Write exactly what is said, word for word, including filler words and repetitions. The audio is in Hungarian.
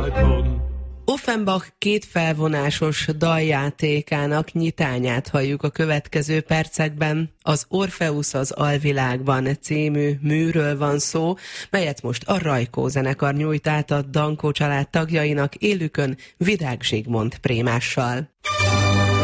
családban. Offenbach két felvonásos daljátékának nyitányát halljuk a következő percekben. Az Orpheus az alvilágban című műről van szó, melyet most a Rajkó zenekar nyújt át a Dankó család tagjainak élükön Vidág Zsigmond prémással.